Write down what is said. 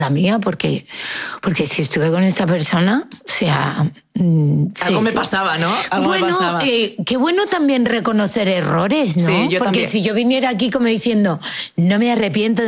mía, porque si estuve con esta persona, o sea... algo me pasaba, ¿no? Algo bueno, me pasaba. Qué bueno también reconocer errores, ¿no? Sí, yo porque también. si yo viniera aquí como diciendo, no me arrepiento